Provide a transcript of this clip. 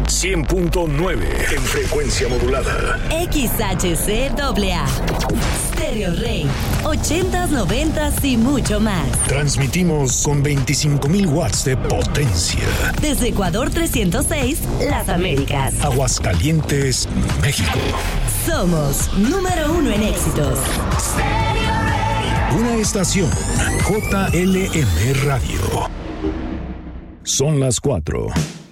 100.9 en frecuencia modulada. XHCAA. Stereo Rey. 80s, 90s y mucho más. Transmitimos con 25,000 watts de potencia. Desde Ecuador 306, Las Américas. Aguascalientes, México. Somos número 1 en éxitos. Una estación JLM Radio. Son las 4.